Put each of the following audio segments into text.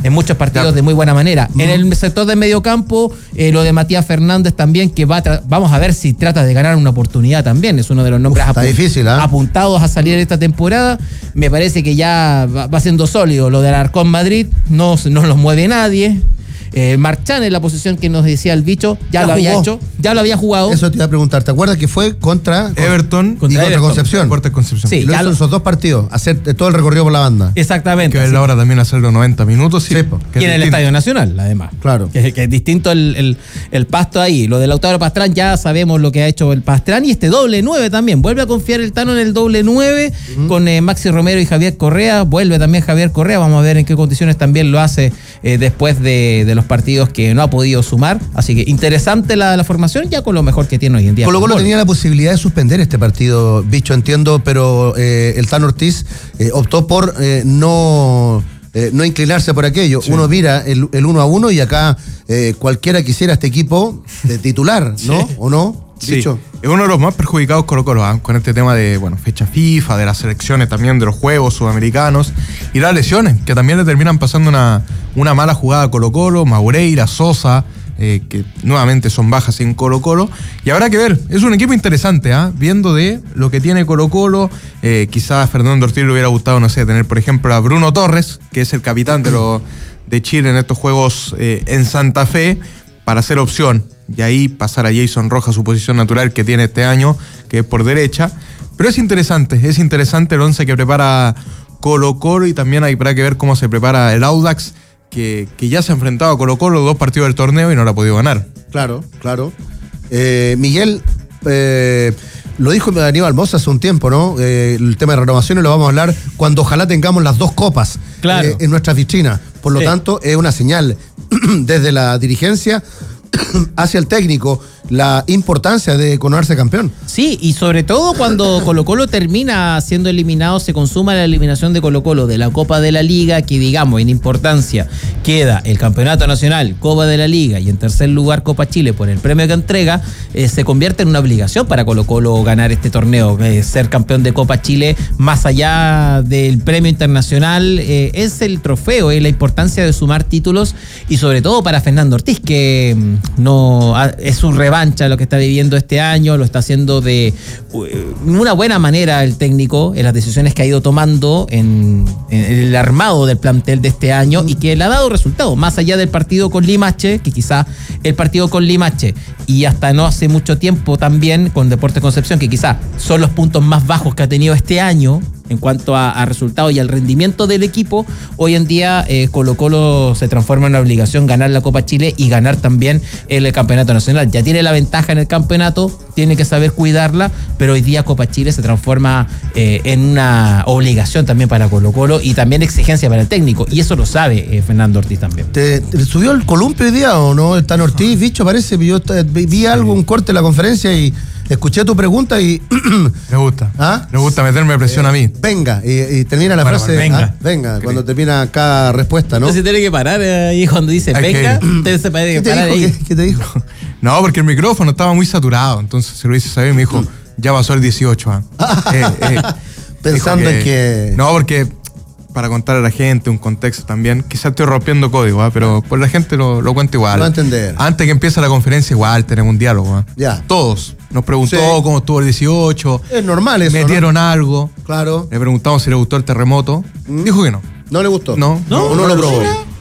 en muchos partidos de muy buena manera. En el sector del mediocampo, lo de Matías Fernández también, que vamos a ver si trata de ganar una oportunidad también. Es uno de los nombres apuntados a salir esta temporada. Me parece que ya va siendo sólido. Lo del Alarcón Madrid no los mueve nadie. Marchán en la posición que nos decía el bicho, ya lo había hecho, ya lo había jugado. Eso te iba a preguntar, ¿te acuerdas que fue contra Everton y contra Concepción? Sí, y lo hizo esos dos partidos, hacer todo el recorrido por la banda. Exactamente. Que ahora también hacer los 90 minutos. Sí, y en el Estadio Nacional, además. Claro. Que es distinto el pasto ahí. Lo de Lautaro Pastrán, ya sabemos lo que ha hecho el Pastrán, y este doble 9 también. Vuelve a confiar el Tano en el doble 9 con Maxi Romero y Javier Correa. Vuelve también Javier Correa. Vamos a ver en qué condiciones también lo hace después de los partidos que no ha podido sumar. Así que interesante la formación, ya con lo mejor que tiene hoy en día. Colo-Colo tenía la posibilidad de suspender este partido, bicho, entiendo, pero el Tano Ortiz optó por no inclinarse por aquello. Sí. Uno mira el 1-1 y acá cualquiera quisiera este equipo de titular, ¿no? Sí. ¿O no? Sí, es uno de los más perjudicados Colo-Colo, con este tema de fecha FIFA, de las selecciones también, de los juegos sudamericanos y las lesiones, que también le terminan pasando una mala jugada a Colo-Colo, Maureira, Sosa, que nuevamente son bajas en Colo-Colo, y habrá que ver, es un equipo interesante, viendo de lo que tiene Colo-Colo. Quizás a Fernando Ortiz le hubiera gustado, no sé, tener por ejemplo a Bruno Torres, que es el capitán de Chile en estos juegos en Santa Fe, para ser opción, y ahí pasar a Jason Rojas, su posición natural que tiene este año, que es por derecha. Pero es interesante el once que prepara Colo-Colo, y también habrá que ver cómo se prepara el Audax, que ya se ha enfrentado a Colo-Colo 2 partidos del torneo y no lo ha podido ganar. Claro. Miguel, lo dijo Aníbal Mosa hace un tiempo, ¿no? El tema de renovaciones lo vamos a hablar cuando ojalá tengamos las 2 copas en nuestras vitrinas. Por lo tanto, es una señal desde la dirigencia hacia el técnico la importancia de coronarse campeón. Sí, y sobre todo cuando Colo-Colo termina siendo eliminado, se consuma la eliminación de Colo-Colo de la Copa de la Liga, que digamos en importancia queda el Campeonato Nacional, Copa de la Liga y en tercer lugar Copa Chile por el premio que entrega. Se convierte en una obligación para Colo-Colo ganar este torneo, ser campeón de Copa Chile, más allá del premio internacional, es el trofeo, la importancia de sumar títulos, y sobre todo para Fernando Ortiz, que no es un revancha lo que está viviendo este año, lo está haciendo de una buena manera el técnico en las decisiones que ha ido tomando en el armado del plantel de este año, y que le ha dado resultados, más allá del partido con Limache, que quizá el partido con Limache y hasta no hace mucho tiempo también con Deportes Concepción, que quizá son los puntos más bajos que ha tenido este año en cuanto a resultados y al rendimiento del equipo. Hoy en día Colo-Colo se transforma en una obligación ganar la Copa Chile y ganar también el Campeonato Nacional. Ya tiene la ventaja en el campeonato, tiene que saber cuidarla, pero hoy día Copa Chile se transforma en una obligación también para Colo-Colo, y también exigencia para el técnico, y eso lo sabe Fernando Ortiz también. ¿Te subió el columpio hoy día o no? ¿El Tan Ortiz, bicho? Parece que yo vi algo, un corte de la conferencia y escuché tu pregunta y... Me gusta. Me gusta meterme presión a mí. Venga, y termina la frase. Venga, cuando termina cada respuesta, ¿no? Entonces tiene que parar ahí cuando dice venga, usted se tiene que parar ahí. ¿Qué te dijo? No, porque el micrófono estaba muy saturado, entonces se lo hice saber y me dijo, ya pasó el 18. Pensando en que... No, porque... para contar a la gente un contexto también, quizás estoy rompiendo código, pero por la gente lo cuento igual. Va a entender. Antes que empiece la conferencia igual tenemos un diálogo. Ya. Todos. Nos preguntó cómo estuvo el 18. Es normal eso, metieron algo. Claro. Le preguntamos si le gustó el terremoto. Dijo que no. ¿No le gustó? No lo probó.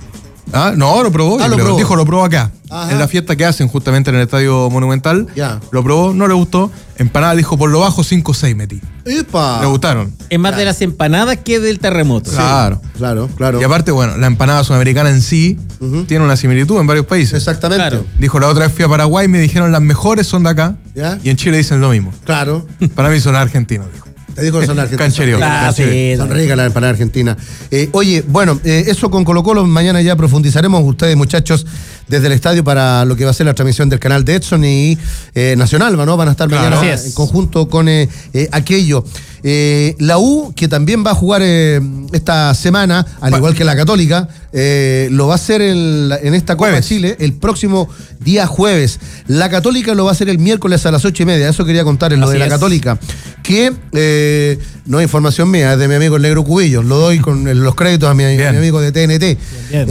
No, lo probó. Lo probó. Dijo, lo probó acá. Ajá. En la fiesta que hacen justamente en el Estadio Monumental. Ya. Lo probó, no le gustó. Empanada dijo, por lo bajo 5 o 6 metí. ¡Epa! Le gustaron. Es más de las empanadas que del terremoto. Claro. Claro. Y aparte, la empanada sudamericana en sí tiene una similitud en varios países. Exactamente. Claro. Dijo, la otra vez fui a Paraguay y me dijeron las mejores son de acá. ¿Ya? Y en Chile dicen lo mismo. Claro. Para mí son argentinos, dijo. Te dijo que son argentinos. Cancherío. Son ricas las empanadas argentinas. Oye, eso con Colo-Colo, mañana ya profundizaremos, ustedes muchachos, desde el estadio para lo que va a ser la transmisión del canal de Edson y Nacional, ¿no? Van a estar mañana en conjunto con aquello. La U, que también va a jugar esta semana, al igual que la Católica, lo va a hacer en esta Copa de Chile el próximo día jueves. La Católica lo va a hacer el miércoles a las 8:30. Eso quería contarles, lo de la Católica. Que no es información mía, es de mi amigo el Negro Cubillos. Lo doy con los créditos a mi amigo de TNT. Bien.